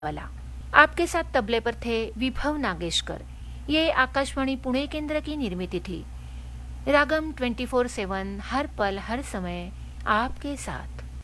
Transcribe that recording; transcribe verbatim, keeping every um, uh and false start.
वाला। आपके साथ तबले पर थे विभव नागेशकर। ये आकाशवाणी पुणे केंद्र की निर्मित थी। रागम ट्वेंटी फोर सेवन, हर पल हर समय आपके साथ।